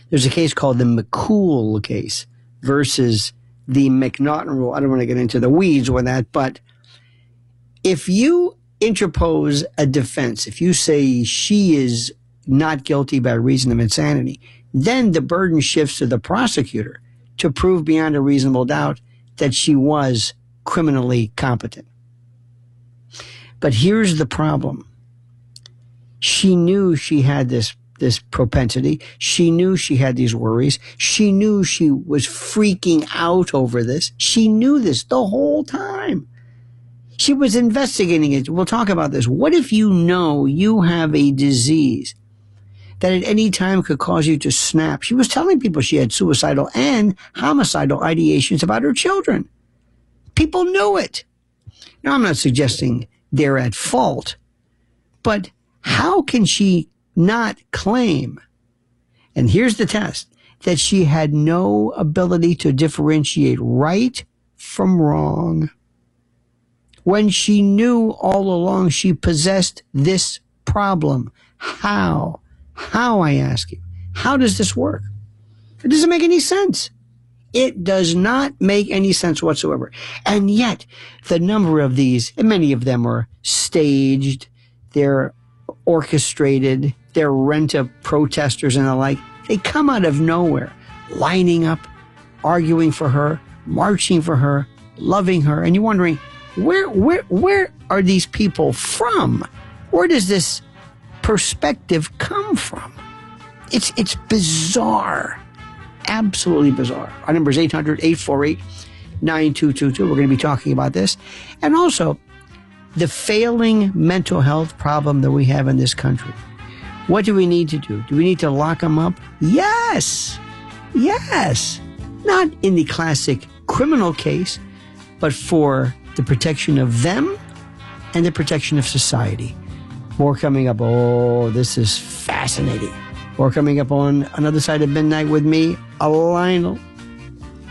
There's a case called the McCool case versus the McNaughton rule. I don't want to get into the weeds with that, but if you interpose a defense, if you say she is not guilty by reason of insanity, then the burden shifts to the prosecutor to prove beyond a reasonable doubt that she was criminally competent. But here's the problem. She knew she had this propensity. She knew she had these worries. She knew she was freaking out over this. She knew this the whole time. She was investigating it. We'll talk about this. What if you know you have a disease that at any time could cause you to snap? She was telling people she had suicidal and homicidal ideations about her children. People knew it. Now, I'm not suggesting they're at fault, but how can she not claim, and here's the test, that she had no ability to differentiate right from wrong when she knew all along she possessed this problem? How? How, I ask you? How does this work? It doesn't make any sense. It does not make any sense whatsoever. And yet, the number of these, and many of them are staged, they're orchestrated, they're rent-a protesters and the like. They come out of nowhere, lining up, arguing for her, marching for her, loving her, and you're wondering, where are these people from? Where does this perspective come from? It's bizarre. Absolutely bizarre. Our number is 800-848-9222. We're going to be talking about this. And also, the failing mental health problem that we have in this country. What do we need to do? Do we need to lock them up? Yes. Yes. Not in the classic criminal case, but for the protection of them and the protection of society. More coming up. Oh, this is fascinating. More coming up on Another Side of Midnight with me, Lionel